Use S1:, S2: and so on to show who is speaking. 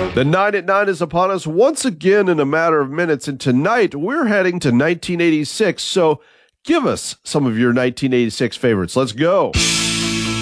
S1: The 9 at 9 is upon us once again in a matter of minutes, and tonight we're heading to 1986, so give us some of your 1986 favorites. Let's go.